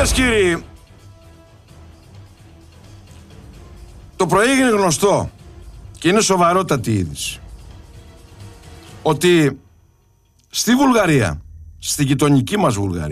Κυρίες και κύριοι, το πρωί έγινε γνωστό και είναι σοβαρότατη είδηση ότι στη Βουλγαρία, στη γειτονική μας Βουλγαρία,